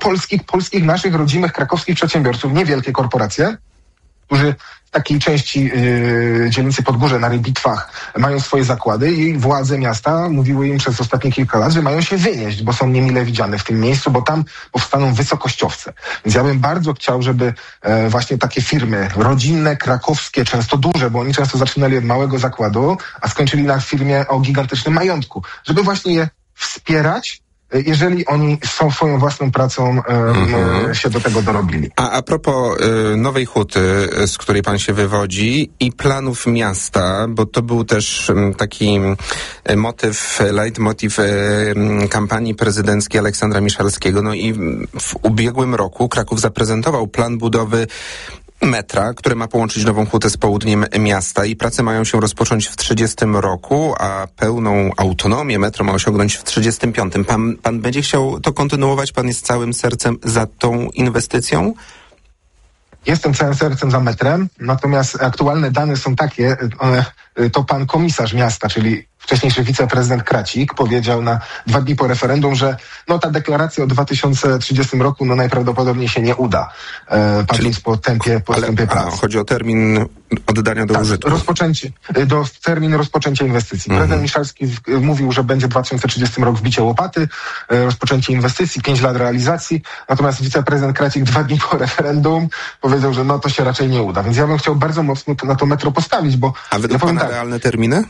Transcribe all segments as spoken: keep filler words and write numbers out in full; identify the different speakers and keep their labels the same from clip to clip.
Speaker 1: polskich, polskich naszych rodzimych krakowskich przedsiębiorców, niewielkie korporacje, którzy w takiej części yy, dzielnicy Podgórze na Rybitwach mają swoje zakłady i władze miasta mówiły im przez ostatnie kilka lat, że mają się wynieść, bo są niemile widziane w tym miejscu, bo tam powstaną wysokościowce. Więc ja bym bardzo chciał, żeby e, właśnie takie firmy rodzinne, krakowskie, często duże, bo oni często zaczynali od małego zakładu, a skończyli na firmie o gigantycznym majątku, żeby właśnie je wspierać, jeżeli oni są swoją własną pracą e, mm-hmm. się do tego dorobili.
Speaker 2: A a propos y, Nowej Huty, z której pan się wywodzi i planów miasta, bo to był też y, taki y, motyw, leitmotiv y, kampanii prezydenckiej Aleksandra Miszalskiego. No i w ubiegłym roku Kraków zaprezentował plan budowy metra, które ma połączyć Nową Hutę z południem miasta i prace mają się rozpocząć w trzydziestym roku, a pełną autonomię metro ma osiągnąć w trzydziestym piątym. Pan, pan będzie chciał to kontynuować? Pan jest całym sercem za tą inwestycją?
Speaker 1: Jestem całym sercem za metrem, natomiast aktualne dane są takie, to pan komisarz miasta, czyli wcześniejszy wiceprezydent Kracik, powiedział na dwa dni po referendum, że no ta deklaracja o dwa tysiące trzydziestym roku no najprawdopodobniej się nie uda, e, patrząc po tempie, po
Speaker 2: ale,
Speaker 1: tempie prac.
Speaker 2: A, chodzi o termin oddania do
Speaker 1: tak,
Speaker 2: użytku.
Speaker 1: Rozpoczęcie, do termin rozpoczęcia inwestycji. Mhm. Prezydent Miszalski w, mówił, że będzie dwa tysiące trzydziestym rok wbicie łopaty, e, rozpoczęcie inwestycji, pięć lat realizacji, natomiast wiceprezydent Kracik dwa dni po referendum powiedział, że no to się raczej nie uda. Więc ja bym chciał bardzo mocno to, na to metro postawić, bo...
Speaker 2: A według
Speaker 1: ja
Speaker 2: pana
Speaker 1: tak,
Speaker 2: realne terminy?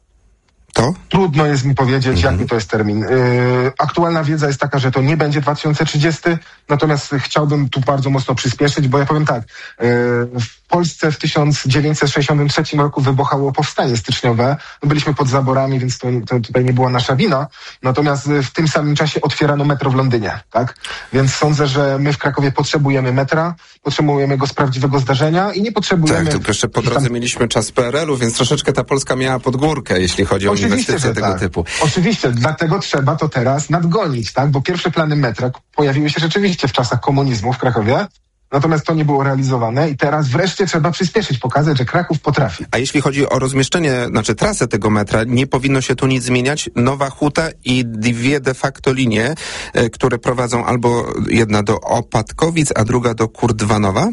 Speaker 2: To?
Speaker 1: Trudno jest mi powiedzieć,
Speaker 2: mhm.
Speaker 1: jaki to jest termin. Yy, aktualna wiedza jest taka, że to nie będzie dwa tysiące trzydziesty, natomiast chciałbym tu bardzo mocno przyspieszyć, bo ja powiem tak, yy, w Polsce w tysiąc dziewięćset sześćdziesiątym trzecim roku wybuchało powstanie styczniowe. No byliśmy pod zaborami, więc to, to tutaj nie była nasza wina. Natomiast w tym samym czasie otwierano metro w Londynie, tak? Więc sądzę, że my w Krakowie potrzebujemy metra, potrzebujemy go z prawdziwego zdarzenia i nie potrzebujemy...
Speaker 2: Tak, tylko jeszcze po drodze tam... mieliśmy czas P R L u, więc troszeczkę ta Polska miała pod górkę, jeśli chodzi o
Speaker 1: Oczywiście,
Speaker 2: inwestycje tego
Speaker 1: tak.
Speaker 2: typu.
Speaker 1: Oczywiście, dlatego trzeba to teraz nadgonić, tak? Bo pierwsze plany metra pojawiły się rzeczywiście w czasach komunizmu w Krakowie, natomiast to nie było realizowane i teraz wreszcie trzeba przyspieszyć, pokazać, że Kraków potrafi.
Speaker 2: A jeśli chodzi o rozmieszczenie, znaczy trasę tego metra, nie powinno się tu nic zmieniać. Nowa Huta i dwie de facto linie, e, które prowadzą albo jedna do Opatkowic, a druga do Kurdwanowa?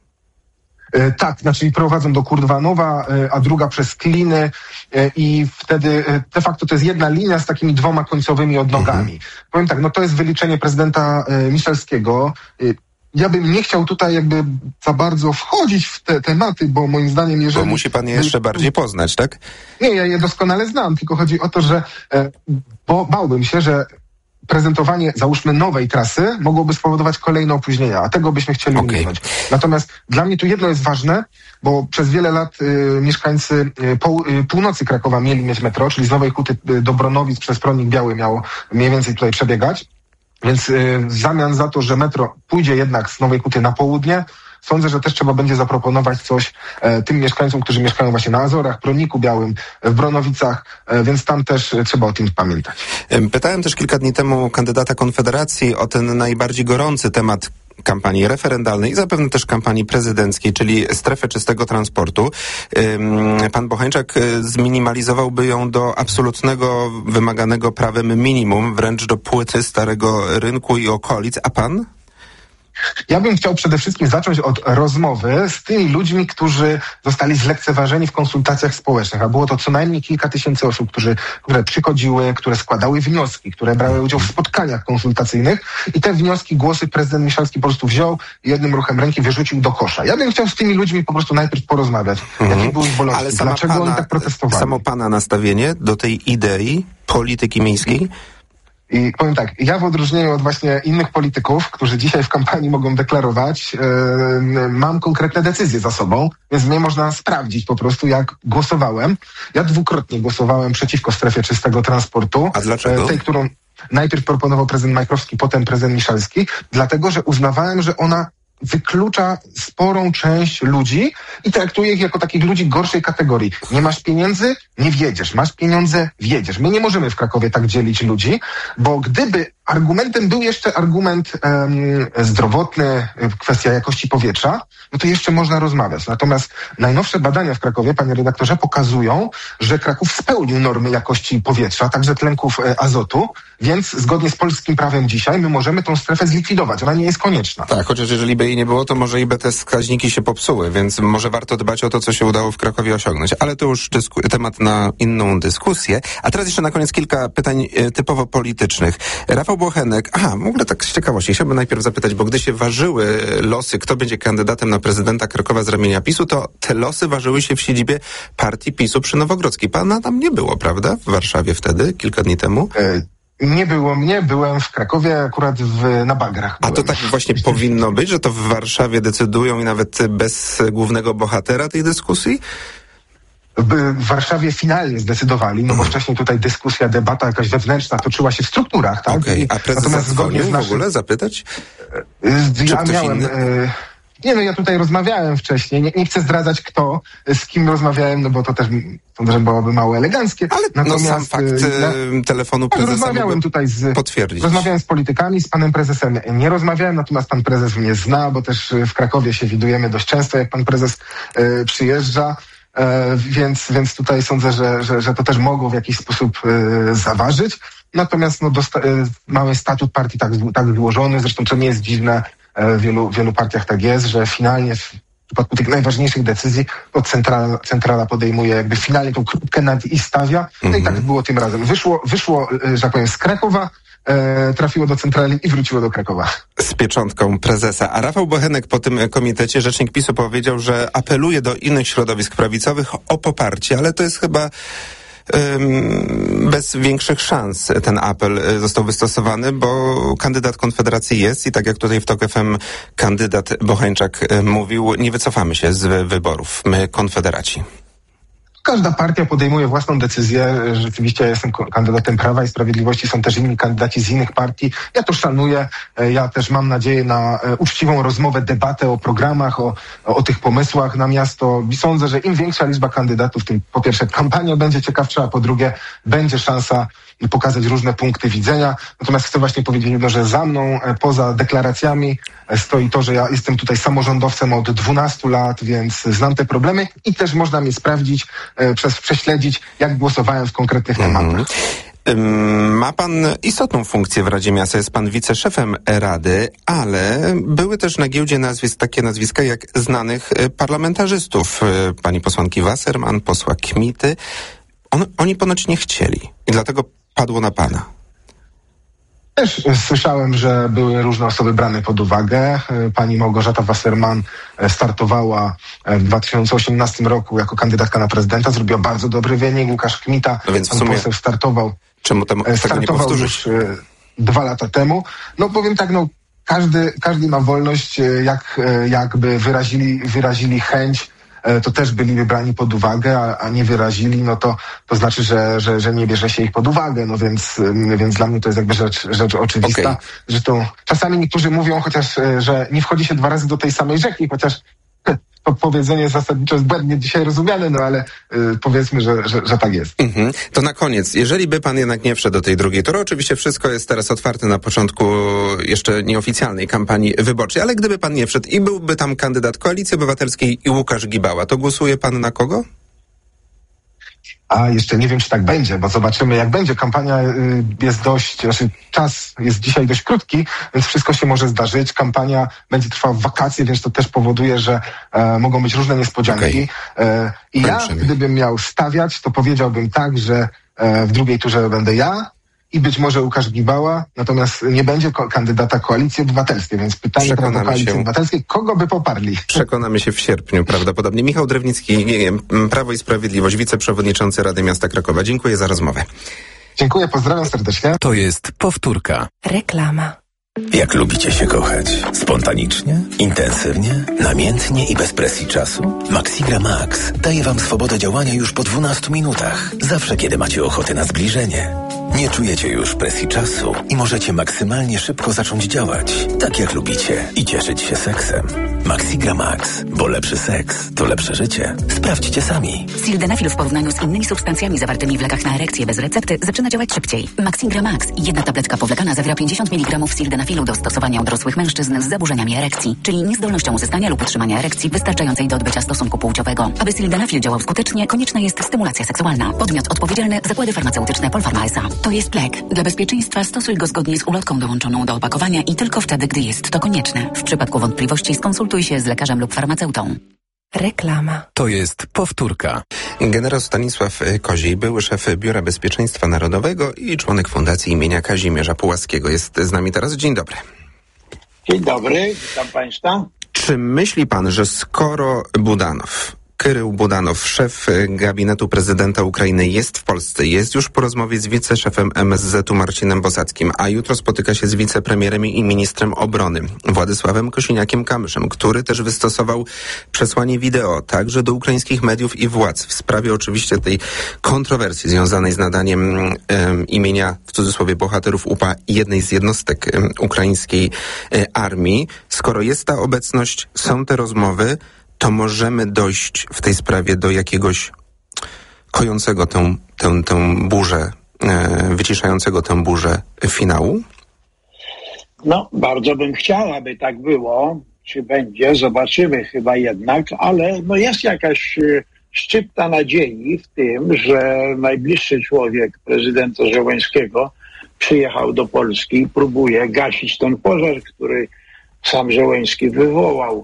Speaker 1: E, tak, znaczy prowadzą do Kurdwanowa, e, a druga przez Kliny e, i wtedy e, de facto to jest jedna linia z takimi dwoma końcowymi odnogami. Mhm. Powiem tak, no to jest wyliczenie prezydenta e, Miszalskiego. E, Ja bym nie chciał tutaj jakby za bardzo wchodzić w te tematy, bo moim zdaniem jeżeli...
Speaker 2: Bo musi pan je jeszcze bardziej poznać, tak?
Speaker 1: Nie, ja je doskonale znam, tylko chodzi o to, że e, bo bałbym się, że prezentowanie, załóżmy, nowej trasy mogłoby spowodować kolejne opóźnienia, a tego byśmy chcieli
Speaker 2: okay.
Speaker 1: uniknąć. Natomiast dla mnie tu jedno jest ważne, bo przez wiele lat y, mieszkańcy y, pół, y, północy Krakowa mieli mieć metro, czyli z Nowej Huty y, do Bronowic przez Pronik Biały miało mniej więcej tutaj przebiegać. Więc y, w zamian za to, że metro pójdzie jednak z Nowej Huty na południe, sądzę, że też trzeba będzie zaproponować coś e, tym mieszkańcom, którzy mieszkają właśnie na Azorach, Proniku Białym, w Bronowicach, e, więc tam też e, trzeba o tym pamiętać.
Speaker 2: Pytałem też kilka dni temu kandydata Konfederacji o ten najbardziej gorący temat kampanii referendalnej i zapewne też kampanii prezydenckiej, czyli strefę czystego transportu. Pan Bocheńczak zminimalizowałby ją do absolutnego, wymaganego prawem minimum, wręcz do płyty Starego Rynku i okolic. A pan?
Speaker 1: Ja bym chciał przede wszystkim zacząć od rozmowy z tymi ludźmi, którzy zostali zlekceważeni w konsultacjach społecznych, a było to co najmniej kilka tysięcy osób, którzy, które przychodziły, które składały wnioski, które brały udział w spotkaniach konsultacyjnych i te wnioski, głosy prezydent Miszalski po prostu wziął i jednym ruchem ręki wyrzucił do kosza. Ja bym chciał z tymi ludźmi po prostu najpierw porozmawiać, mhm. jakie były ich bolączki,
Speaker 2: ale
Speaker 1: dlaczego
Speaker 2: pana,
Speaker 1: oni tak protestowali.
Speaker 2: Samo pana nastawienie do tej idei polityki miejskiej?
Speaker 1: I powiem tak, ja w odróżnieniu od właśnie innych polityków, którzy dzisiaj w kampanii mogą deklarować, yy, mam konkretne decyzje za sobą, więc mnie można sprawdzić po prostu, jak głosowałem. Ja dwukrotnie głosowałem przeciwko strefie czystego transportu.
Speaker 2: A dlaczego?
Speaker 1: Tej, którą najpierw proponował prezydent Majchrowski, potem prezydent Miszalski, dlatego, że uznawałem, że ona wyklucza sporą część ludzi i traktuje ich jako takich ludzi gorszej kategorii. Nie masz pieniędzy? Nie wjedziesz. Masz pieniądze? Wjedziesz. My nie możemy w Krakowie tak dzielić ludzi, bo gdyby argumentem był jeszcze argument um, zdrowotny, kwestia jakości powietrza, no to jeszcze można rozmawiać. Natomiast najnowsze badania w Krakowie, panie redaktorze, pokazują, że Kraków spełnił normy jakości powietrza, także tlenków e, azotu, więc zgodnie z polskim prawem dzisiaj my możemy tą strefę zlikwidować. Ona nie jest konieczna.
Speaker 2: Tak, chociaż jeżeli by jej nie było, to może i by te wskaźniki się popsuły, więc może warto dbać o to, co się udało w Krakowie osiągnąć. Ale to już dysku- temat na inną dyskusję. A teraz jeszcze na koniec kilka pytań e, typowo politycznych. Rafał Bochenek, aha, w ogóle tak z ciekawości, chciałbym najpierw zapytać, bo gdy się ważyły losy, kto będzie kandydatem na prezydenta Krakowa z ramienia PiSu, to te losy ważyły się w siedzibie partii PiSu przy Nowogrodzkiej. Pana tam nie było, prawda? W Warszawie wtedy, kilka dni temu?
Speaker 1: E- Nie było mnie, byłem w Krakowie akurat w, na Bagrach. Byłem.
Speaker 2: A to tak właśnie powinno być, że to w Warszawie decydują i nawet bez głównego bohatera tej dyskusji?
Speaker 1: W Warszawie finalnie zdecydowali, no bo wcześniej tutaj dyskusja, debata jakaś wewnętrzna toczyła się w strukturach, tak?
Speaker 2: Okej, okay. A prezes
Speaker 1: Natomiast
Speaker 2: zadzwonił
Speaker 1: z naszym...
Speaker 2: w ogóle zapytać?
Speaker 1: Ja miałem... Y- Nie no, ja tutaj rozmawiałem wcześniej, nie, nie chcę zdradzać kto, z kim rozmawiałem, no bo to też sądzę, że byłoby mało eleganckie.
Speaker 2: Ale natomiast no sam fakt ja, telefonu prezesa
Speaker 1: rozmawiałem tutaj z,
Speaker 2: potwierdzić.
Speaker 1: Rozmawiałem z politykami, z panem prezesem nie rozmawiałem, natomiast pan prezes mnie zna, bo też w Krakowie się widujemy dość często, jak pan prezes y, przyjeżdża. E, więc, więc tutaj sądzę, że, że, że to też mogło w jakiś sposób e, zaważyć. Natomiast no, dosta- e, mamy statut partii tak, tak złożony, zresztą to nie jest dziwne, e, w wielu, wielu partiach tak jest, że finalnie w przypadku tych najważniejszych decyzji to centrala, centrala podejmuje jakby finalnie tą kropkę nad i stawia. No mm-hmm. i tak było tym razem. Wyszło, wyszło, że tak powiem, z Krakowa, E, trafiło do centrali i wróciło do Krakowa.
Speaker 2: Z pieczątką prezesa. A Rafał Bochenek po tym komitecie, rzecznik PiSu, powiedział, że apeluje do innych środowisk prawicowych o poparcie, ale to jest chyba ym, bez większych szans ten apel został wystosowany, bo kandydat Konfederacji jest i tak jak tutaj w Tok F M kandydat Bocheńczak mówił, nie wycofamy się z wyborów. My Konfederaci.
Speaker 1: Każda partia podejmuje własną decyzję. Rzeczywiście ja jestem kandydatem Prawa i Sprawiedliwości, są też inni kandydaci z innych partii. Ja to szanuję. Ja też mam nadzieję na uczciwą rozmowę, debatę o programach, o, o tych pomysłach na miasto. I sądzę, że im większa liczba kandydatów, tym po pierwsze kampania będzie ciekawsza, a po drugie będzie szansa pokazać różne punkty widzenia. Natomiast chcę właśnie powiedzieć jedno, że za mną poza deklaracjami stoi to, że ja jestem tutaj samorządowcem od dwunastu lat, więc znam te problemy i też można mnie sprawdzić, przez prześledzić, jak głosowałem w konkretnych mm. tematach.
Speaker 2: Ma pan istotną funkcję w Radzie Miasta, jest pan wiceszefem Rady, ale były też na giełdzie nazwisk, takie nazwiska jak znanych parlamentarzystów. Pani posłanki Wasserman, posła Kmity. On, oni ponoć nie chcieli i dlatego padło na pana.
Speaker 1: Też słyszałem, że były różne osoby brane pod uwagę. Pani Małgorzata Wasserman startowała w dwa tysiące osiemnastym roku jako kandydatka na prezydenta, zrobiła bardzo dobry wynik. Łukasz Kmita,
Speaker 2: no więc w
Speaker 1: pan
Speaker 2: sumie
Speaker 1: poseł startował,
Speaker 2: czemu tam
Speaker 1: startował już dwa lata temu. No powiem tak, no każdy, każdy ma wolność, jak, jakby wyrazili, wyrazili chęć, to też byli wybrani pod uwagę, a, a nie wyrazili, no to, to znaczy, że, że, że nie bierze się ich pod uwagę, no więc, więc dla mnie to jest jakby rzecz, rzecz oczywista. Okay. Że to czasami niektórzy mówią chociaż, że nie wchodzi się dwa razy do tej samej rzeki, chociaż to powiedzenie zasadniczo jest błędnie dzisiaj rozumiane, no ale y, powiedzmy, że, że, że tak jest.
Speaker 2: Mm-hmm. To na koniec, jeżeli by pan jednak nie wszedł do tej drugiej tury, oczywiście wszystko jest teraz otwarte na początku jeszcze nieoficjalnej kampanii wyborczej, ale gdyby pan nie wszedł i byłby tam kandydat Koalicji Obywatelskiej i Łukasz Gibała, to głosuje pan na kogo?
Speaker 1: A jeszcze nie wiem, czy tak będzie, bo zobaczymy, jak będzie. Kampania y, jest dość, znaczy czas jest dzisiaj dość krótki, więc wszystko się może zdarzyć. Kampania będzie trwała w wakacje, więc to też powoduje, że e, mogą być różne niespodzianki. Okay. E, I Kończymy. Ja, gdybym miał stawiać, to powiedziałbym tak, że e, w drugiej turze będę ja i być może Łukasz Gibała, natomiast nie będzie ko- kandydata Koalicji Obywatelskiej, więc pytanie do Koalicji się. Obywatelskiej, kogo by poparli?
Speaker 2: Przekonamy się w sierpniu prawdopodobnie. Michał Drewnicki, nie wiem, Prawo i Sprawiedliwość, wiceprzewodniczący Rady Miasta Krakowa. Dziękuję za rozmowę.
Speaker 1: Dziękuję, pozdrawiam serdecznie.
Speaker 3: To jest powtórka.
Speaker 4: Reklama.
Speaker 3: Jak lubicie się kochać? Spontanicznie? Intensywnie? Namiętnie i bez presji czasu? Maxigra Max daje wam swobodę działania już po dwunastu minutach. Zawsze, kiedy macie ochotę na zbliżenie. Nie czujecie już presji czasu i możecie maksymalnie szybko zacząć działać, tak jak lubicie, i cieszyć się seksem. Maxigra Max, bo lepszy seks to lepsze życie. Sprawdźcie sami.
Speaker 4: Sildenafil w porównaniu z innymi substancjami zawartymi w lekach na erekcję bez recepty zaczyna działać szybciej. Maxigra Max, jedna tabletka powlekana, zawiera pięćdziesiąt miligramów sildenafilu do stosowania u dorosłych mężczyzn z zaburzeniami erekcji, czyli niezdolnością uzyskania lub utrzymania erekcji wystarczającej do odbycia stosunku płciowego. Aby sildenafil działał skutecznie, konieczna jest stymulacja seksualna. Podmiot odpowiedzialny: zakłady farmaceutyczne Polpharma S A. To jest lek. Dla bezpieczeństwa stosuj go zgodnie z ulotką dołączoną do opakowania i tylko wtedy, gdy jest to konieczne. W przypadku wątpliwości skonsultuj się z lekarzem lub farmaceutą.
Speaker 5: Reklama.
Speaker 3: To jest powtórka.
Speaker 2: Generał Stanisław Koziej, były szef Biura Bezpieczeństwa Narodowego i członek Fundacji imienia Kazimierza Pułaskiego, jest z nami teraz. Dzień dobry.
Speaker 6: Dzień dobry, witam państwa.
Speaker 2: Czy myśli pan, że skoro Budanow, Kyrył Budanow, szef gabinetu prezydenta Ukrainy, jest w Polsce, jest już po rozmowie z wiceszefem M S Z-u Marcinem Bosackim, a jutro spotyka się z wicepremierem i ministrem obrony Władysławem Kosiniakiem-Kamyszem, który też wystosował przesłanie wideo także do ukraińskich mediów i władz w sprawie oczywiście tej kontrowersji związanej z nadaniem um, imienia, w cudzysłowie, bohaterów U P A jednej z jednostek um, ukraińskiej um, armii. Skoro jest ta obecność, są te rozmowy, to możemy dojść w tej sprawie do jakiegoś kojącego tę, tę, tę burzę, e, wyciszającego tę burzę finału?
Speaker 6: No, bardzo bym chciał, aby tak było. Czy będzie? Zobaczymy chyba jednak, ale no jest jakaś e, szczypta nadziei w tym, że najbliższy człowiek prezydenta Zełenskiego przyjechał do Polski i próbuje gasić ten pożar, który sam Zełenski wywołał.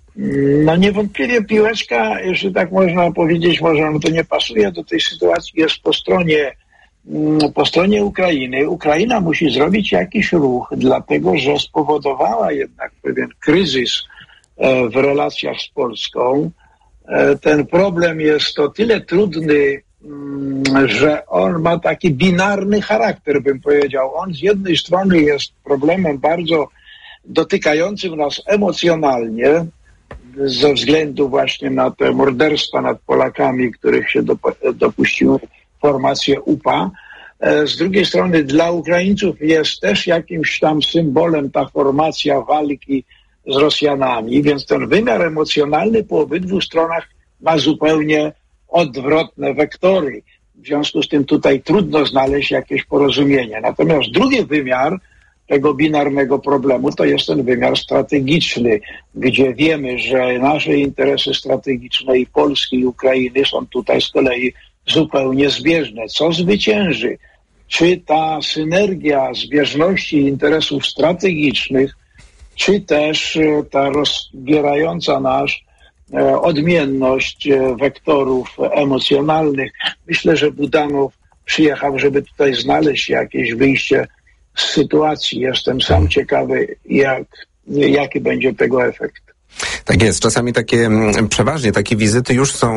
Speaker 6: No niewątpliwie piłeczka, jeśli tak można powiedzieć, może no to nie pasuje do tej sytuacji, jest po stronie, po stronie Ukrainy. Ukraina musi zrobić jakiś ruch, dlatego że spowodowała jednak pewien kryzys w relacjach z Polską. Ten problem jest o tyle trudny, że on ma taki binarny charakter, bym powiedział. On z jednej strony jest problemem bardzo dotykającym nas emocjonalnie, ze względu właśnie na te morderstwa nad Polakami, których się dop- dopuściły formacje U P A. Z drugiej strony dla Ukraińców jest też jakimś tam symbolem ta formacja walki z Rosjanami, więc ten wymiar emocjonalny po obydwu stronach ma zupełnie odwrotne wektory. W związku z tym tutaj trudno znaleźć jakieś porozumienie. Natomiast drugi wymiar tego binarnego problemu to jest ten wymiar strategiczny, gdzie wiemy, że nasze interesy strategiczne i Polski, i Ukrainy są tutaj z kolei zupełnie zbieżne. Co zwycięży? Czy ta synergia zbieżności interesów strategicznych, czy też ta rozbierająca nas odmienność wektorów emocjonalnych? Myślę, że Budanow przyjechał, żeby tutaj znaleźć jakieś wyjście z sytuacji. Jestem sam ciekawy, jak, jaki będzie tego efekt.
Speaker 2: Tak jest. Czasami takie, przeważnie takie wizyty już są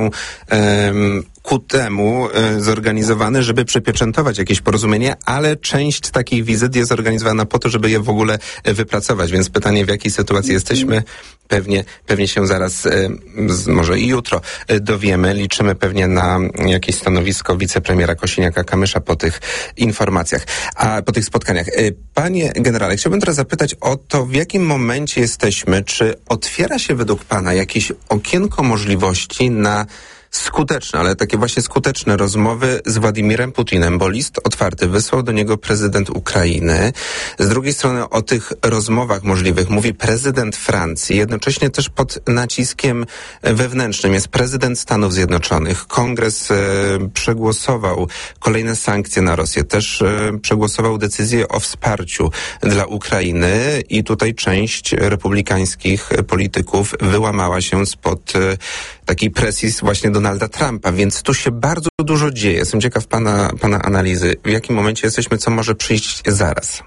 Speaker 2: um, ku temu e, zorganizowane, żeby przypieczętować jakieś porozumienie, ale część takich wizyt jest zorganizowana po to, żeby je w ogóle wypracować. Więc pytanie, w jakiej sytuacji jesteśmy, pewnie, pewnie się zaraz, e, z, może i jutro e, dowiemy. Liczymy pewnie na jakieś stanowisko wicepremiera Kosiniaka-Kamysza po tych informacjach, a po tych spotkaniach. E, panie generale, chciałbym teraz zapytać o to, w jakim momencie jesteśmy, czy otwiera się według pana jakieś okienko możliwości na skuteczne, ale takie właśnie skuteczne rozmowy z Władimirem Putinem, bo list otwarty wysłał do niego prezydent Ukrainy. Z drugiej strony o tych rozmowach możliwych mówi prezydent Francji, jednocześnie też pod naciskiem wewnętrznym jest prezydent Stanów Zjednoczonych. Kongres e, przegłosował kolejne sankcje na Rosję, też e, przegłosował decyzję o wsparciu dla Ukrainy i tutaj część republikańskich polityków wyłamała się spod e, takiej presji właśnie Donalda Trumpa, więc tu się bardzo dużo dzieje. Jestem ciekaw pana, pana analizy. W jakim momencie jesteśmy, co może przyjść zaraz?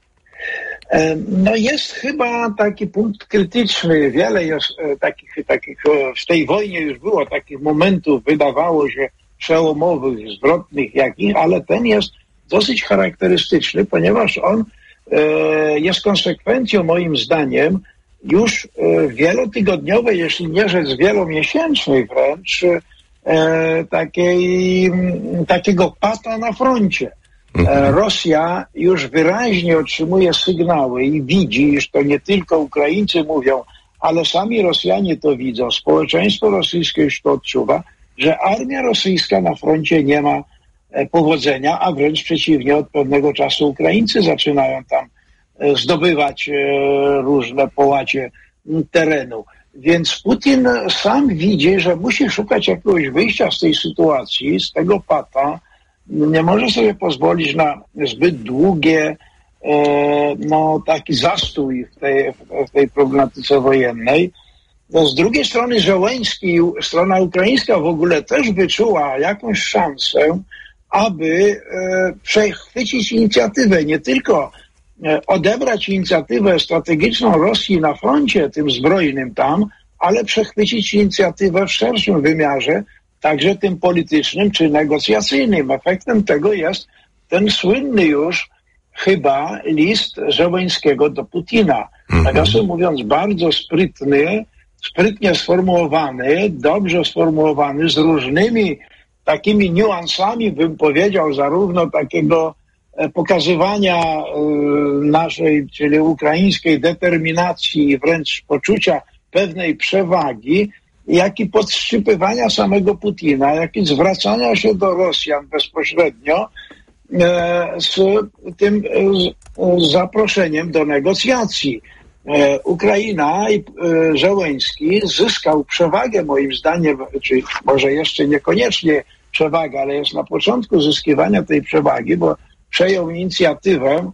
Speaker 6: No jest chyba taki punkt krytyczny. Wiele jest takich, takich, w tej wojnie już było takich momentów, wydawało się, przełomowych, zwrotnych jakich, ale ten jest dosyć charakterystyczny, ponieważ on jest konsekwencją, moim zdaniem, już wielotygodniowej, jeśli nie rzec wielomiesięcznej wręcz, e, takiej, takiego pata na froncie. Mhm. Rosja już wyraźnie otrzymuje sygnały i widzi, iż to nie tylko Ukraińcy mówią, ale sami Rosjanie to widzą, społeczeństwo rosyjskie już to odczuwa, że armia rosyjska na froncie nie ma powodzenia, a wręcz przeciwnie, od pewnego czasu Ukraińcy zaczynają tam zdobywać różne połacie terenu. Więc Putin sam widzi, że musi szukać jakiegoś wyjścia z tej sytuacji, z tego pata. Nie może sobie pozwolić na zbyt długie, no, taki zastój w tej, w tej problematyce wojennej. No, z drugiej strony Zełenski, strona ukraińska w ogóle też wyczuła jakąś szansę, aby e, przechwycić inicjatywę, nie tylko e, odebrać inicjatywę strategiczną Rosji na froncie tym zbrojnym tam, ale przechwycić inicjatywę w szerszym wymiarze, także tym politycznym czy negocjacyjnym. Efektem tego jest ten słynny już chyba list Zełenskiego do Putina. Mhm. Nawiasem mówiąc, bardzo sprytny, sprytnie sformułowany, dobrze sformułowany, z różnymi takimi niuansami, bym powiedział, zarówno takiego pokazywania naszej, czyli ukraińskiej determinacji i wręcz poczucia pewnej przewagi, jak i podszczypywania samego Putina, jak i zwracania się do Rosjan bezpośrednio z tym zaproszeniem do negocjacji. Ukraina i Zełenski zyskał przewagę, moim zdaniem, czy może jeszcze niekoniecznie przewagę, ale jest na początku zyskiwania tej przewagi, bo przejął inicjatywę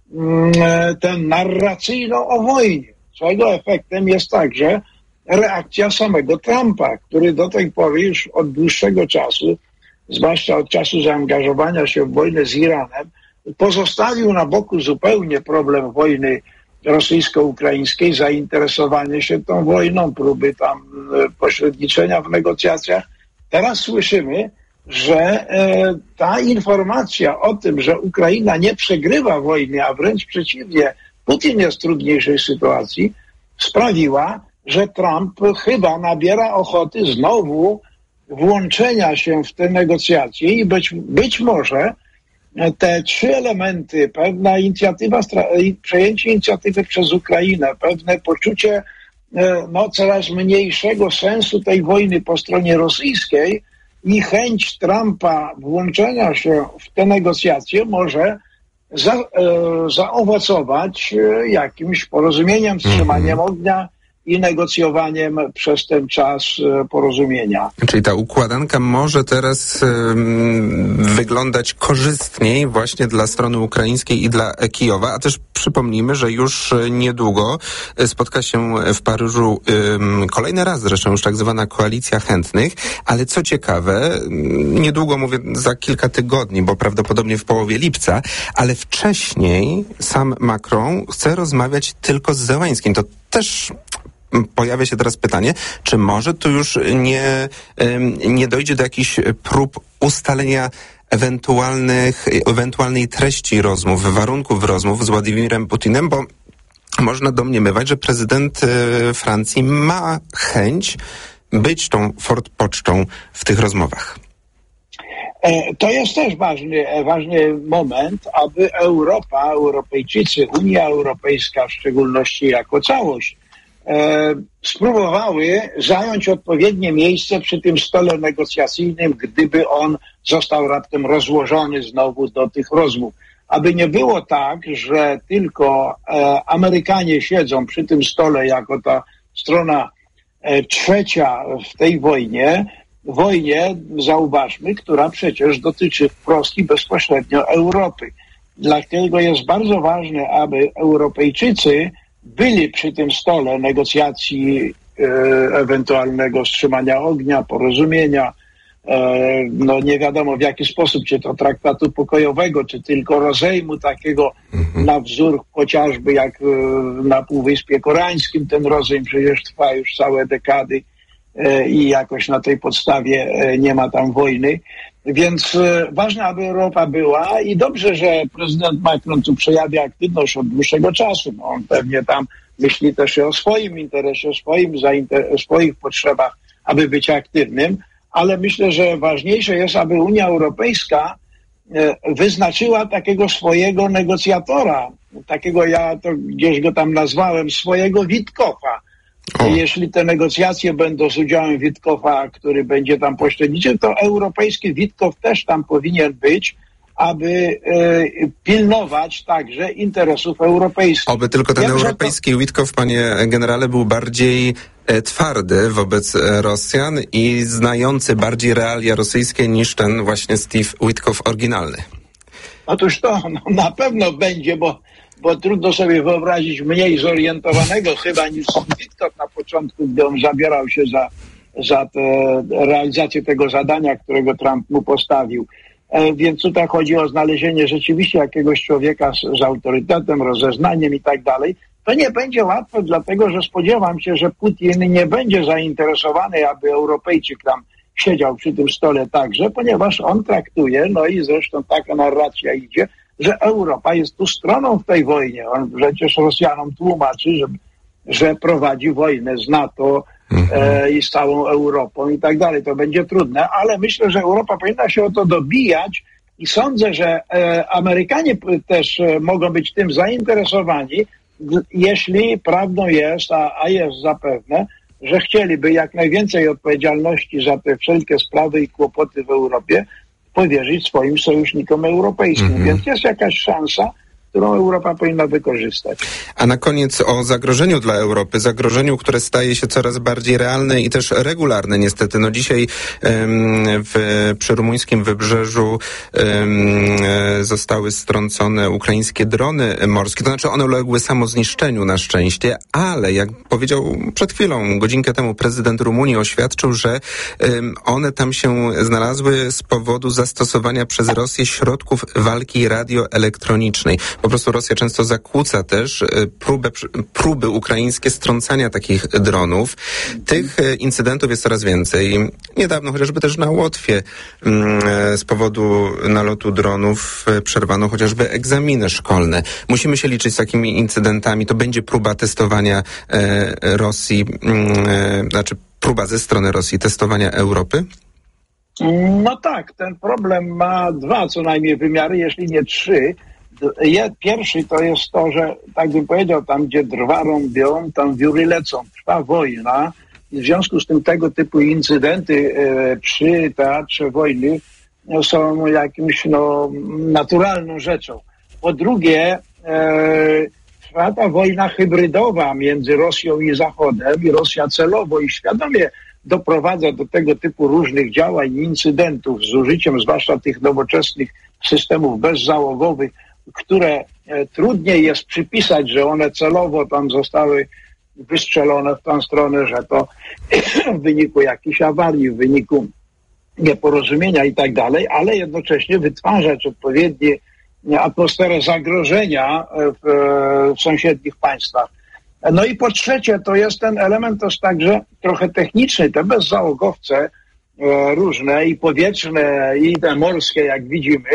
Speaker 6: tę narracyjną o wojnie, czego efektem jest także reakcja samego Trumpa, który do tej pory już od dłuższego czasu, zwłaszcza od czasu zaangażowania się w wojnę z Iranem, pozostawił na boku zupełnie problem wojny rosyjsko-ukraińskiej, zainteresowanie się tą wojną, próby tam pośredniczenia w negocjacjach. Teraz słyszymy, że e, ta informacja o tym, że Ukraina nie przegrywa wojny, a wręcz przeciwnie, Putin jest w trudniejszej sytuacji, sprawiła, że Trump chyba nabiera ochoty znowu włączenia się w te negocjacje i być, być może te trzy elementy, pewna inicjatywa, przejęcie inicjatywy przez Ukrainę, pewne poczucie no, coraz mniejszego sensu tej wojny po stronie rosyjskiej i chęć Trumpa włączenia się w te negocjacje może za, e, zaowocować jakimś porozumieniem, wstrzymaniem ognia i negocjowaniem przez ten czas porozumienia.
Speaker 2: Czyli ta układanka może teraz um, wyglądać korzystniej właśnie dla strony ukraińskiej i dla Kijowa, a też przypomnijmy, że już niedługo spotka się w Paryżu um, kolejny raz zresztą już tak zwana koalicja chętnych, ale co ciekawe, niedługo mówię za kilka tygodni, bo prawdopodobnie w połowie lipca, ale wcześniej sam Macron chce rozmawiać tylko z Zełenskim. To też pojawia się teraz pytanie, czy może tu już nie, nie dojdzie do jakichś prób ustalenia ewentualnych, ewentualnej treści rozmów, warunków rozmów z Władimirem Putinem, bo można domniemywać, że prezydent Francji ma chęć być tą forpocztą w tych rozmowach.
Speaker 6: To jest też ważny, ważny moment, aby Europa, Europejczycy, Unia Europejska w szczególności jako całość, E, spróbowały zająć odpowiednie miejsce przy tym stole negocjacyjnym, gdyby on został raptem rozłożony znowu do tych rozmów. Aby nie było tak, że tylko e, Amerykanie siedzą przy tym stole jako ta strona e, trzecia w tej wojnie, wojnie, zauważmy, która przecież dotyczy wprost i bezpośrednio Europy. Dlatego jest bardzo ważne, aby Europejczycy byli przy tym stole negocjacji e, ewentualnego wstrzymania ognia, porozumienia, e, no nie wiadomo w jaki sposób, czy to traktatu pokojowego, czy tylko rozejmu takiego mhm. na wzór chociażby jak e, na Półwyspie Koreańskim ten rozejm przecież trwa już całe dekady e, i jakoś na tej podstawie e, nie ma tam wojny. Więc e, ważne, aby Europa była i dobrze, że prezydent Macron tu przejawia aktywność od dłuższego czasu. No, on pewnie tam myśli też o swoim interesie, o swoim zainter- o swoich potrzebach, aby być aktywnym, ale myślę, że ważniejsze jest, aby Unia Europejska wyznaczyła takiego swojego negocjatora, takiego, ja to gdzieś go tam nazwałem, swojego Witkowa. O. Jeśli te negocjacje będą z udziałem Witkowa, który będzie tam pośrednikiem, to europejski Witkow też tam powinien być, aby e, pilnować także interesów europejskich.
Speaker 2: Oby tylko ten
Speaker 6: Wiem,
Speaker 2: europejski to... Witkow, panie generale, był bardziej e, twardy wobec Rosjan i znający bardziej realia rosyjskie niż ten właśnie Steve Witkow oryginalny.
Speaker 6: Otóż to no, na pewno będzie, bo, bo trudno sobie wyobrazić mniej zorientowanego chyba niż Witkow na początku, gdy on zabierał się za, za te, realizację tego zadania, którego Trump mu postawił. Więc tutaj chodzi o znalezienie rzeczywiście jakiegoś człowieka z, z autorytetem, rozeznaniem i tak dalej. To nie będzie łatwe, dlatego że spodziewam się, że Putin nie będzie zainteresowany, aby Europejczyk tam siedział przy tym stole także, ponieważ on traktuje, no i zresztą taka narracja idzie, że Europa jest tu stroną w tej wojnie. On przecież Rosjanom tłumaczy, że, że prowadzi wojnę z NATO e, i z całą Europą i tak dalej. To będzie trudne, ale myślę, że Europa powinna się o to dobijać i sądzę, że e, Amerykanie też e, mogą być tym zainteresowani, jeśli prawdą jest, a, a jest zapewne, że chcieliby jak najwięcej odpowiedzialności za te wszelkie sprawy i kłopoty w Europie powierzyć swoim sojusznikom europejskim. Mm-hmm. Więc jest jakaś szansa, którą Europa powinna wykorzystać.
Speaker 2: A na koniec o zagrożeniu dla Europy, zagrożeniu, które staje się coraz bardziej realne i też regularne niestety. No dzisiaj um, w, przy rumuńskim wybrzeżu um, zostały strącone ukraińskie drony morskie, to znaczy one uległy samozniszczeniu na szczęście, ale jak powiedział przed chwilą, godzinkę temu prezydent Rumunii oświadczył, że um, one tam się znalazły z powodu zastosowania przez Rosję środków walki radioelektronicznej. Po prostu Rosja często zakłóca też próbę, próby ukraińskie strącania takich dronów. Tych incydentów jest coraz więcej. Niedawno chociażby też na Łotwie z powodu nalotu dronów przerwano chociażby egzaminy szkolne. Musimy się liczyć z takimi incydentami. To będzie próba testowania Rosji, znaczy próba ze strony Rosji testowania Europy?
Speaker 6: No tak, ten problem ma dwa co najmniej wymiary, jeśli nie trzy. Pierwszy to jest to, że tak bym powiedział, tam gdzie drwa rąbią, tam wióry lecą. Trwa wojna i w związku z tym tego typu incydenty e, przy teatrze wojny no, są jakimś no, naturalną rzeczą. Po drugie, e, trwa ta wojna hybrydowa między Rosją i Zachodem i Rosja celowo i świadomie doprowadza do tego typu różnych działań i incydentów z użyciem zwłaszcza tych nowoczesnych systemów bezzałogowych, które e, trudniej jest przypisać, że one celowo tam zostały wystrzelone w tą stronę, że to w wyniku jakiejś awarii, w wyniku nieporozumienia i tak dalej, ale jednocześnie wytwarzać odpowiednią atmosferę zagrożenia w, w sąsiednich państwach. No i po trzecie, to jest ten element też także trochę techniczny, te bezzałogowce e, różne i powietrzne i te morskie, jak widzimy,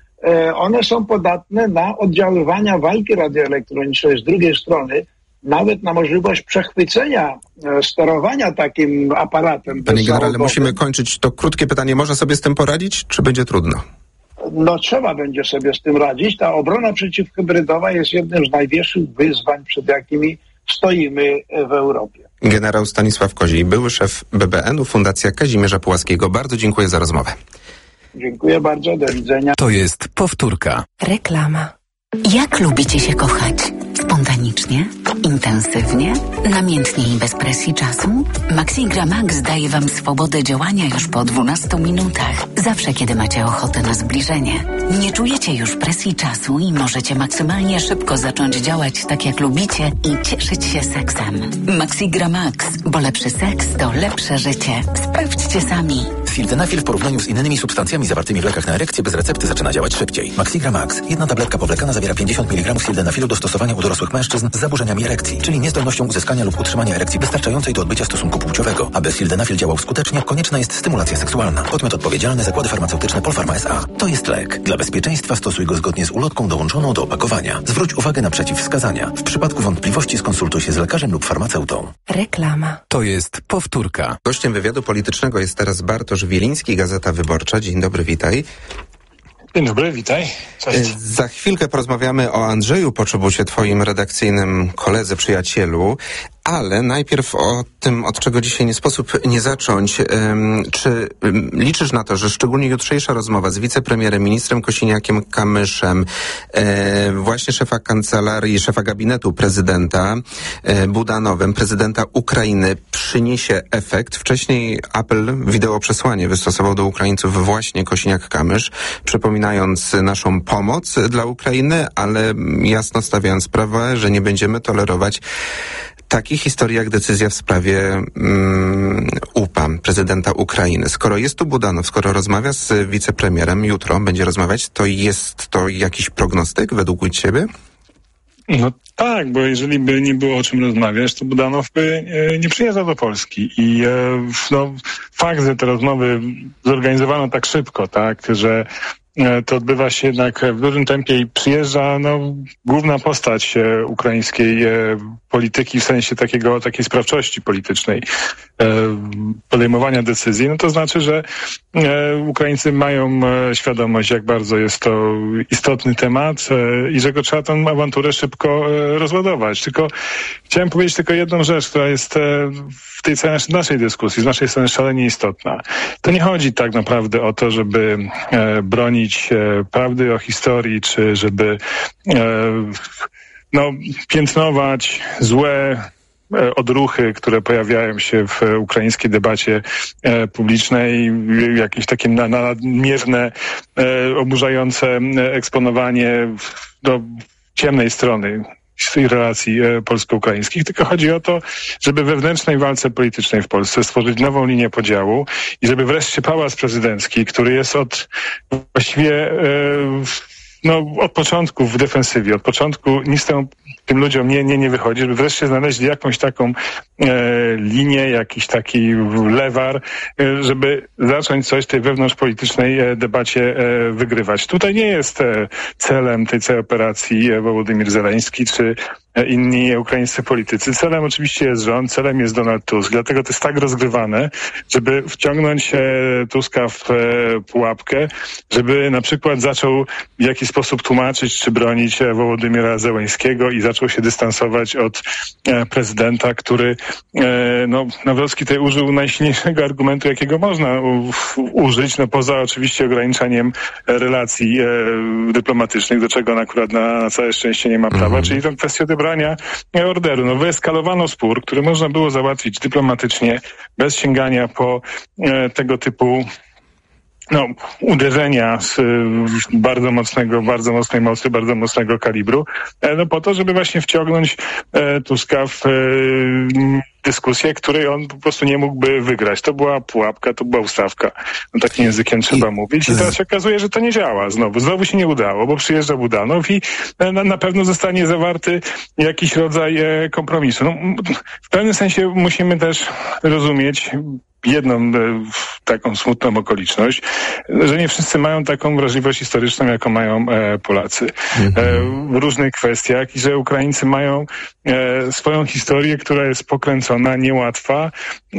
Speaker 6: one są podatne na oddziaływania walki radioelektronicznej. Z drugiej strony nawet na możliwość przechwycenia, sterowania takim aparatem.
Speaker 2: Panie generale, musimy kończyć. To krótkie pytanie. Można sobie z tym poradzić, czy będzie trudno?
Speaker 6: No trzeba będzie sobie z tym radzić. Ta obrona przeciwhybrydowa jest jednym z największych wyzwań, przed jakimi stoimy w Europie.
Speaker 2: Generał Stanisław Koziej, były szef B B N u, Fundacja Kazimierza Pułaskiego. Bardzo dziękuję za rozmowę.
Speaker 6: Dziękuję bardzo, do widzenia.
Speaker 3: To jest powtórka.
Speaker 4: Reklama. Jak lubicie się kochać? Spontanicznie? Intensywnie? Namiętnie i bez presji czasu? Maxigra Max daje Wam swobodę działania już po dwunastu minutach. Zawsze, kiedy macie ochotę na zbliżenie. Nie czujecie już presji czasu i możecie maksymalnie szybko zacząć działać tak, jak lubicie i cieszyć się seksem. Maxigra Max, bo lepszy seks to lepsze życie. Sprawdźcie sami.
Speaker 3: Sildenafil w porównaniu z innymi substancjami zawartymi w lekach na erekcję bez recepty zaczyna działać szybciej. Maxigra Max. Jedna tabletka powlekana zawiera pięćdziesiąt miligramów sildenafilu do stosowania u dorosłych mężczyzn z zaburzeniami erekcji, czyli niezdolnością uzyskania lub utrzymania erekcji wystarczającej do odbycia stosunku płciowego. Aby sildenafil działał skutecznie, konieczna jest stymulacja seksualna. Podmiot odpowiedzialny Zakłady Farmaceutyczne Polpharma S A. To jest lek. Dla bezpieczeństwa stosuj go zgodnie z ulotką dołączoną do opakowania. Zwróć uwagę na przeciwwskazania. W przypadku wątpliwości skonsultuj się z lekarzem lub farmaceutą.
Speaker 4: Reklama.
Speaker 3: To jest powtórka.
Speaker 2: Gościem wywiadu politycznego jest teraz Bartosz Wieliński, Gazeta Wyborcza. Dzień dobry, witaj.
Speaker 5: Dzień dobry, witaj. Cześć.
Speaker 2: Za chwilkę porozmawiamy o Andrzeju Poczobucie, twoim redakcyjnym koledze, przyjacielu, ale najpierw o tym, od czego dzisiaj nie sposób nie zacząć. Czy liczysz na to, że szczególnie jutrzejsza rozmowa z wicepremierem, ministrem Kosiniakiem-Kamyszem, właśnie szefa kancelarii, szefa gabinetu prezydenta Budanowem, prezydenta Ukrainy, przyniesie efekt? Wcześniej apel, wideoprzesłanie wystosował do Ukraińców właśnie Kosiniak-Kamysz, przypominając naszą pomoc dla Ukrainy, ale jasno stawiając sprawę, że nie będziemy tolerować takiej historii jak decyzja w sprawie um, U P A, prezydenta Ukrainy. Skoro jest tu Budanow, skoro rozmawia z wicepremierem, jutro będzie rozmawiać, to jest to jakiś prognostyk według ciebie?
Speaker 5: No tak, bo jeżeli by nie było o czym rozmawiać, to Budanow by e, nie przyjeżdżał do Polski. I e, no, fakt, że te rozmowy zorganizowano tak szybko, tak, że to odbywa się jednak w dużym tempie i przyjeżdża no, główna postać e, ukraińskiej e, polityki w sensie takiego, takiej sprawczości politycznej, e, podejmowania decyzji, no to znaczy, że e, Ukraińcy mają e, świadomość, jak bardzo jest to istotny temat e, i że go trzeba tę awanturę szybko e, rozładować. Tylko chciałem powiedzieć tylko jedną rzecz, która jest e, w tej całej naszej dyskusji, z naszej strony szalenie istotna. To nie chodzi tak naprawdę o to, żeby e, bronić e, prawdy o historii, czy żeby e, no, piętnować złe e, odruchy, które pojawiają się w e, ukraińskiej debacie e, publicznej, jakieś takie na, nadmierne, e, oburzające e, eksponowanie do ciemnej strony z tej relacji e, polsko-ukraińskich, tylko chodzi o to, żeby we wewnętrznej walce politycznej w Polsce stworzyć nową linię podziału i żeby wreszcie pałac prezydencki, który jest od właściwie e, no, od początku w defensywie, od początku nic temu, tym ludziom nie, nie, nie wychodzi, żeby wreszcie znaleźli jakąś taką e, linię, jakiś taki lewar, e, żeby zacząć coś w tej wewnątrzpolitycznej e, debacie e, wygrywać. Tutaj nie jest e, celem tej całej operacji e, Wołodymyr Zeleński czy e, inni ukraińscy politycy. Celem oczywiście jest rząd, celem jest Donald Tusk. Dlatego to jest tak rozgrywane, żeby wciągnąć e, Tuska w e, pułapkę, żeby na przykład zaczął w jakiś sposób tłumaczyć czy bronić e, Wołodymyra Zeleńskiego i zaczął się dystansować od e, prezydenta, który e, no, Nawrocki tutaj użył najsilniejszego argumentu, jakiego można u, u, użyć, no poza oczywiście ograniczaniem relacji e, dyplomatycznych, do czego on akurat na, na całe szczęście nie ma prawa, mhm. czyli tą kwestię odebrania orderu. No wyeskalowano spór, który można było załatwić dyplomatycznie, bez sięgania po e, tego typu no, uderzenia z y, bardzo mocnego, bardzo mocnej mocy, bardzo mocnego kalibru, e, no po to, żeby właśnie wciągnąć e, Tuska w e, dyskusję, której on po prostu nie mógłby wygrać. To była pułapka, to była ustawka. No, takim językiem trzeba I... mówić. I teraz się okazuje, że to nie działa znowu. Znowu się nie udało, bo przyjeżdża Budanow i e, na, na pewno zostanie zawarty jakiś rodzaj e, kompromisu. No, w pewnym sensie musimy też rozumieć jedną e, taką smutną okoliczność, że nie wszyscy mają taką wrażliwość historyczną, jaką mają e, Polacy mhm. e, w różnych kwestiach i że Ukraińcy mają e, swoją historię, która jest pokręcona, niełatwa e,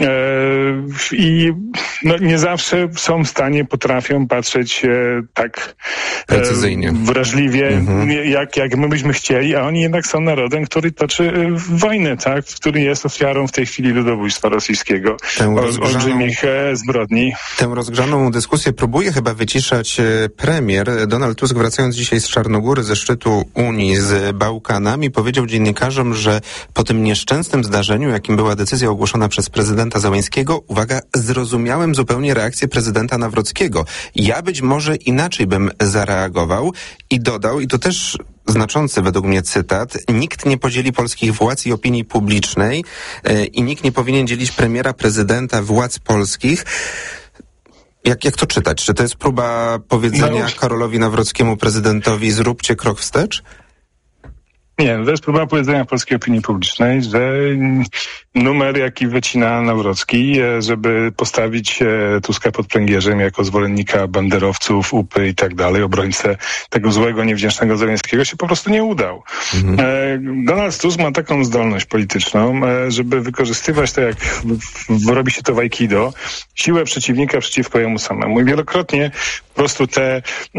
Speaker 5: i no, nie zawsze są w stanie, potrafią patrzeć e, tak
Speaker 2: precyzyjnie,
Speaker 5: e, wrażliwie, mhm. jak, jak my byśmy chcieli, a oni jednak są narodem, który toczy e, wojnę, tak, który jest ofiarą w tej chwili ludobójstwa rosyjskiego. O, olbrzymich e, zbrodni.
Speaker 2: Tę rozgrzaną dyskusję próbuje chyba wyciszać premier. Donald Tusk, wracając dzisiaj z Czarnogóry, ze szczytu Unii z Bałkanami, powiedział dziennikarzom, że po tym nieszczęsnym zdarzeniu, jakim była decyzja ogłoszona przez prezydenta Zełenskiego, uwaga, zrozumiałem zupełnie reakcję prezydenta Nawrockiego. Ja być może inaczej bym zareagował i dodał, i to też znaczący według mnie cytat, nikt nie podzieli polskich władz i opinii publicznej yy, i nikt nie powinien dzielić premiera, prezydenta, władz polskich. Jak, jak to czytać? Czy to jest próba powiedzenia no. Karolowi Nawrockiemu, prezydentowi, zróbcie krok wstecz?
Speaker 5: Nie, to jest próba powiedzenia polskiej opinii publicznej, że numer, jaki wycina Nawrocki, żeby postawić Tuska pod pręgierzem jako zwolennika banderowców, U P y i tak dalej, obrońcę tego złego, niewdzięcznego Zeleńskiego, się po prostu nie udał. Mhm. Donald Tusk ma taką zdolność polityczną, żeby wykorzystywać to, jak robi się to w Aikido, siłę przeciwnika przeciwko jemu samemu. I wielokrotnie po prostu te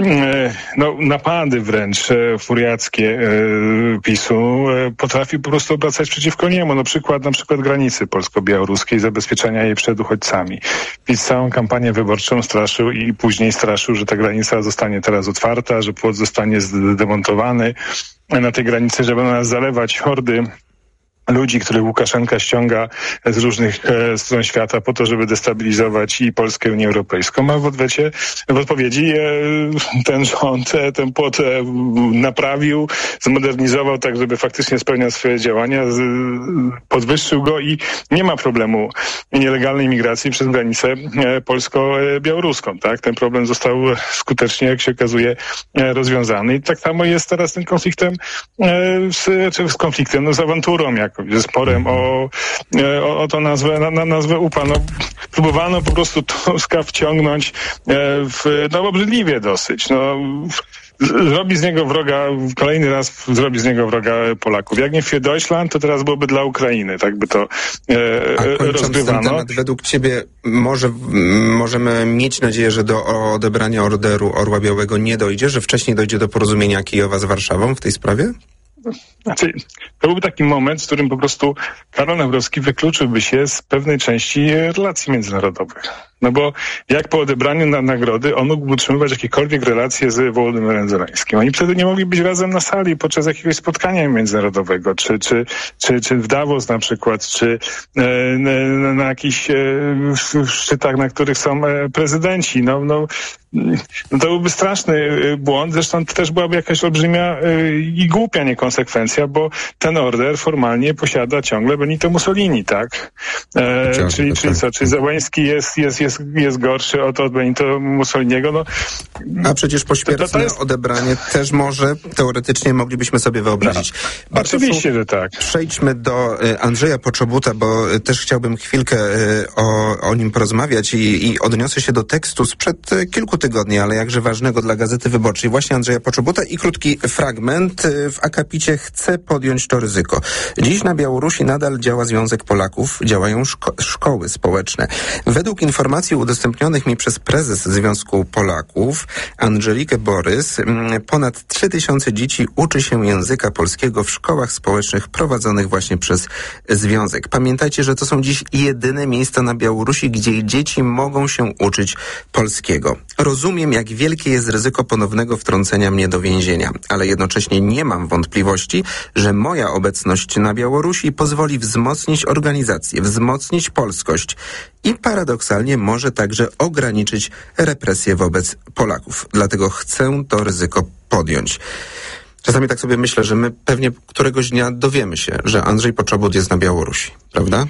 Speaker 5: no, napady wręcz furiackie PiSu potrafi po prostu obracać przeciwko niemu. No przykład, na przykład granicy polsko-białoruskiej, zabezpieczenia jej przed uchodźcami. PiS całą kampanię wyborczą straszył i później straszył, że ta granica zostanie teraz otwarta, że płot zostanie zdemontowany na tej granicy, żeby na nas zalewać hordy ludzi, których Łukaszenka ściąga z różnych e, stron świata po to, żeby destabilizować i Polskę, i Unię Europejską. A w odwecie, w odpowiedzi e, ten rząd e, ten płot e, naprawił, zmodernizował tak, żeby faktycznie spełniał swoje działania, z, podwyższył go i nie ma problemu nielegalnej migracji przez granicę e, polsko-białoruską. Tak? Ten problem został skutecznie, jak się okazuje, e, rozwiązany. I tak samo jest teraz tym konfliktem, e, z, czy z konfliktem, no z awanturą, jak ze sporem o, o, o to nazwę, na, na nazwę U P A. No, próbowano po prostu Tuska wciągnąć w, no obrzydliwie dosyć. No, zrobi z niego wroga, kolejny raz zrobi z niego wroga Polaków. Jak nie für Deutschland, to teraz byłoby dla Ukrainy. Tak by to e,
Speaker 2: A
Speaker 5: rozgrywano.
Speaker 2: Ten temat, według ciebie może, możemy mieć nadzieję, że do odebrania orderu Orła Białego nie dojdzie, że wcześniej dojdzie do porozumienia Kijowa z Warszawą w tej sprawie?
Speaker 5: Znaczy, to byłby taki moment, w którym po prostu Karol Nawrocki wykluczyłby się z pewnej części relacji międzynarodowych. No bo jak po odebraniu na nagrody on mógłby utrzymywać jakiekolwiek relacje z Wołodymyrem Zeleńskim? Oni wtedy nie mogli być razem na sali podczas jakiegoś spotkania międzynarodowego, czy, czy, czy, czy w Davos na przykład, czy e, na, na jakichś e, szczytach, na których są e, prezydenci. No, no, no to byłby straszny błąd. Zresztą to też byłaby jakaś olbrzymia e, i głupia niekonsekwencja, bo ten order formalnie posiada ciągle Benito Mussolini, tak? E, czyli, czyli co? Czyli Zeleński jest, jest, jest, jest gorszy od, od Benito Mussoliniego? No,
Speaker 2: a przecież pośpieszne to, to jest... odebranie też może teoretycznie moglibyśmy sobie wyobrazić.
Speaker 5: No, oczywiście, że tak.
Speaker 2: Przejdźmy do Andrzeja Poczobuta, bo też chciałbym chwilkę o, o nim porozmawiać i, i odniosę się do tekstu sprzed kilku tygodni, ale jakże ważnego dla Gazety Wyborczej, właśnie Andrzeja Poczobuta i krótki fragment w akapicie Chcę podjąć to ryzyko. Dziś na Białorusi nadal działa Związek Polaków, działają szko- szkoły społeczne. Według informacji udostępnionych mi przez prezes Związku Polaków, Angelikę Borys, ponad trzy tysiące dzieci uczy się języka polskiego w szkołach społecznych prowadzonych właśnie przez Związek. Pamiętajcie, że to są dziś jedyne miejsca na Białorusi, gdzie dzieci mogą się uczyć polskiego. Rozumiem, jak wielkie jest ryzyko ponownego wtrącenia mnie do więzienia, ale jednocześnie nie mam wątpliwości, że moja obecność na Białorusi pozwoli wzmocnić organizację, wzmocnić polskość i paradoksalnie może także ograniczyć represje wobec Polaków. Dlatego chcę to ryzyko podjąć. Czasami tak sobie myślę, że my pewnie któregoś dnia dowiemy się, że Andrzej Poczobut jest na Białorusi, prawda?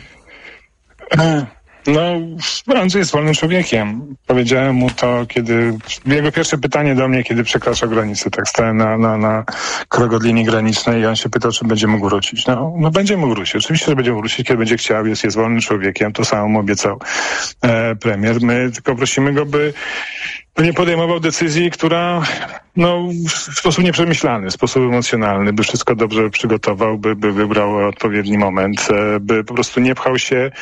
Speaker 5: No, Andrzej jest wolnym człowiekiem. Powiedziałem mu to, kiedy... Jego pierwsze pytanie do mnie, kiedy przekraczał granicę. Tak stałem na, na, na krok od linii granicznej i on się pytał, czy będzie mógł wrócić. No, no będzie mógł wrócić. Oczywiście, że będzie mógł wrócić, kiedy będzie chciał. Jest, jest wolnym człowiekiem. To samo mu obiecał e, premier. My tylko prosimy go, by nie podejmował decyzji, która no, w sposób nieprzemyślany, w sposób emocjonalny, by wszystko dobrze przygotował, by, by wybrał odpowiedni moment, by po prostu nie pchał się e,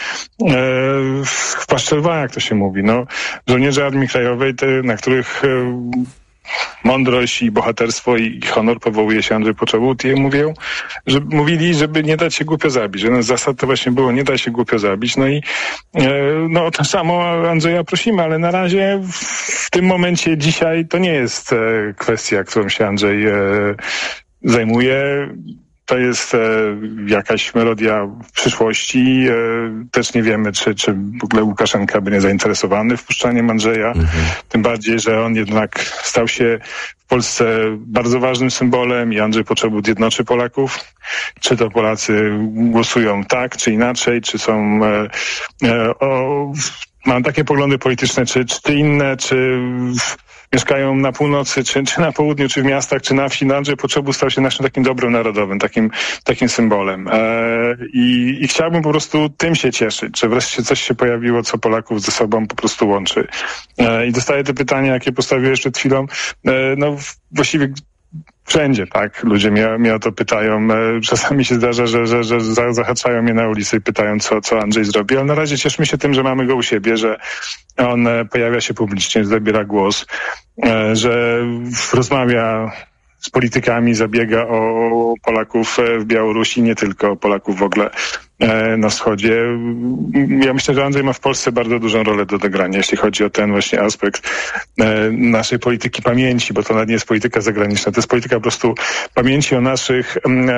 Speaker 5: w paszczę lwa, jak to się mówi. No, żołnierze Armii Krajowej, te, na których e, mądrość i bohaterstwo i honor powołuje się Andrzej Poczobut i mówią, że mówili, żeby nie dać się głupio zabić. Że no, zasad to właśnie było nie dać się głupio zabić. No i e, no to samo Andrzeja prosimy, ale na razie w, w tym momencie dzisiaj to nie jest e, kwestia, którą się Andrzej e, zajmuje. To jest e, jakaś melodia w przyszłości. E, też nie wiemy, czy, czy w ogóle Łukaszenka by nie zainteresowany wpuszczaniem Andrzeja. Mhm. Tym bardziej, że on jednak stał się w Polsce bardzo ważnym symbolem i Andrzej Poczobut jednoczy Polaków. Czy to Polacy głosują tak, czy inaczej, czy są... E, e, o, mam takie poglądy polityczne, czy, czy inne, czy... mieszkają na północy, czy, czy na południu, czy w miastach, czy na wsi. No Andrzej Poczobut stał się naszym takim dobrem narodowym, takim, takim symbolem. E, i, I chciałbym po prostu tym się cieszyć, że wreszcie coś się pojawiło, co Polaków ze sobą po prostu łączy. E, I dostaję te pytania, jakie postawiłeś przed chwilą. E, no właściwie wszędzie, tak? Ludzie mnie, mnie o to pytają. Czasami się zdarza, że, że, że zahaczają mnie na ulicy i pytają, co, co Andrzej zrobi. Ale na razie cieszmy się tym, że mamy go u siebie, że on pojawia się publicznie, zabiera głos, że rozmawia z politykami, zabiega o Polaków w Białorusi, nie tylko o Polaków w ogóle na wschodzie. Ja myślę, że Andrzej ma w Polsce bardzo dużą rolę do odegrania, jeśli chodzi o ten właśnie aspekt naszej polityki pamięci, bo to nawet nie jest polityka zagraniczna, to jest polityka po prostu pamięci o naszych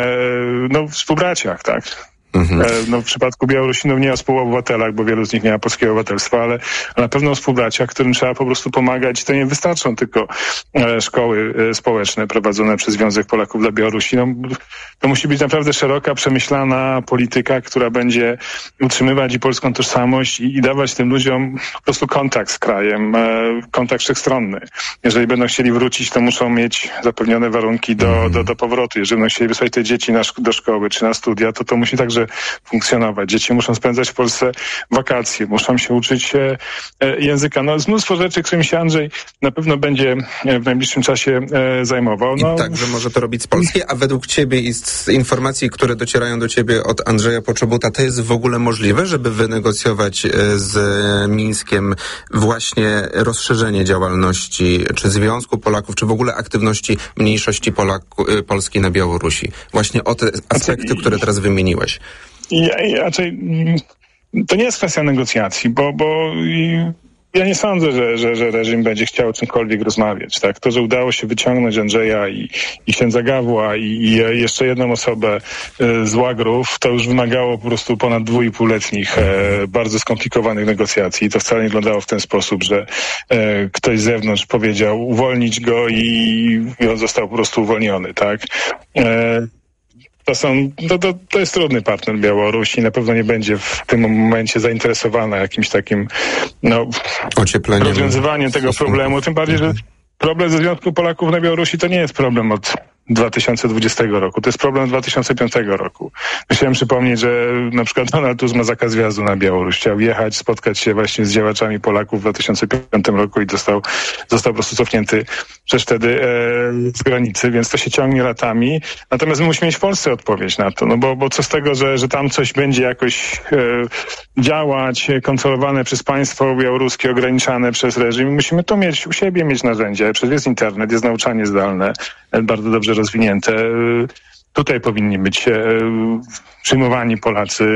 Speaker 5: no, współbraciach, tak? Mhm. No, w przypadku Białorusinów nie o współobywatelach, bo wielu z nich nie ma polskiego obywatelstwa, ale na pewno o współbraciach, którym trzeba po prostu pomagać. To nie wystarczą tylko e, szkoły e, społeczne prowadzone przez Związek Polaków dla Białorusi. No, to musi być naprawdę szeroka, przemyślana polityka, która będzie utrzymywać i polską tożsamość i, i dawać tym ludziom po prostu kontakt z krajem, e, kontakt wszechstronny. Jeżeli będą chcieli wrócić, to muszą mieć zapewnione warunki do, mhm. do, do powrotu. Jeżeli będą chcieli wysłać te dzieci na, do szkoły czy na studia, to to musi także funkcjonować. Dzieci muszą spędzać w Polsce wakacje, muszą się uczyć e, języka. No, jest mnóstwo rzeczy, którymi się Andrzej na pewno będzie w najbliższym czasie e, zajmował. No.
Speaker 2: I także może to robić z Polski, a według ciebie i z informacji, które docierają do ciebie od Andrzeja Poczobuta, to jest w ogóle możliwe, żeby wynegocjować z Mińskiem właśnie rozszerzenie działalności, czy Związku Polaków, czy w ogóle aktywności mniejszości Polaku, Polski na Białorusi? Właśnie o te aspekty, które teraz wymieniłeś.
Speaker 5: I, i raczej to nie jest kwestia negocjacji, bo, bo i, ja nie sądzę, że, że, że reżim będzie chciał o czymkolwiek rozmawiać. Tak? To, że udało się wyciągnąć Andrzeja i, i księdza Gawła i, i jeszcze jedną osobę e, z łagrów, to już wymagało po prostu ponad dwuipółletnich e, bardzo skomplikowanych negocjacji. I to wcale nie wyglądało w ten sposób, że e, ktoś z zewnątrz powiedział uwolnić go i, i on został po prostu uwolniony. Tak? E, To są, to, to, to jest trudny partner Białorusi, na pewno nie będzie w tym momencie zainteresowana jakimś takim no,
Speaker 2: ociepleniem,
Speaker 5: rozwiązywaniem tego problemu, tym bardziej, że problem ze Związku Polaków na Białorusi to nie jest problem od dwa tysiące dwudziestego roku, to jest problem z dwa tysiące piątego roku. Chciałem przypomnieć, że na przykład Donald Tusk ma zakaz wjazdu na Białoruś. Chciał jechać, spotkać się właśnie z działaczami Polaków w dwa tysiące piątym roku i został, został po prostu cofnięty przecież wtedy e, z granicy, więc to się ciągnie latami. Natomiast my musimy mieć w Polsce odpowiedź na to, no bo, bo co z tego, że, że tam coś będzie jakoś e, działać, kontrolowane przez państwo białoruskie, ograniczane przez reżim. Musimy to mieć u siebie, mieć narzędzia. Przecież jest internet, jest nauczanie zdalne, bardzo dobrze rozwinięte. Tutaj powinni być e, przyjmowani Polacy.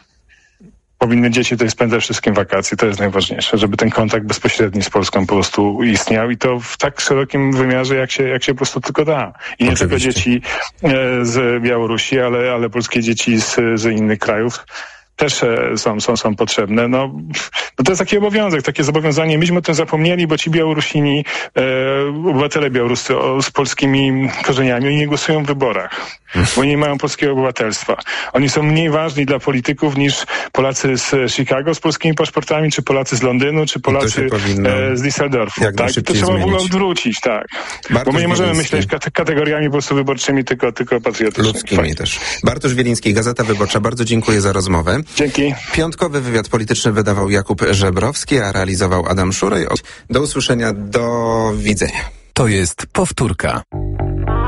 Speaker 5: Powinny dzieci tutaj spędzać wszystkim wakacje. To jest najważniejsze, żeby ten kontakt bezpośredni z Polską po prostu istniał i to w tak szerokim wymiarze, jak się, jak się po prostu tylko da. I nie Oczywiście. tylko dzieci e, z Białorusi, ale, ale polskie dzieci z, z innych krajów też są, są, są potrzebne. No, no to jest taki obowiązek, takie zobowiązanie. Myśmy o tym zapomnieli, bo ci Białorusini, e, obywatele białoruscy o, z polskimi korzeniami, oni nie głosują w wyborach, bo oni nie mają polskiego obywatelstwa. Oni są mniej ważni dla polityków niż Polacy z Chicago z polskimi paszportami, czy Polacy z Londynu, czy Polacy e, z Düsseldorfu. Tak? To trzeba w ogóle odwrócić, tak. Bartosz bo my nie możemy Wieliński. myśleć kate- kategoriami po prostu wyborczymi, tylko, tylko patriotycznymi.
Speaker 2: Ludzkimi Fajnie. też. Bartosz Wieliński, Gazeta Wyborcza. Bardzo dziękuję za rozmowę.
Speaker 5: Dzięki.
Speaker 2: Piątkowy wywiad polityczny wydawał Jakub Żebrowski, a realizował Adam Szurej. Do usłyszenia, do widzenia.
Speaker 3: To jest powtórka.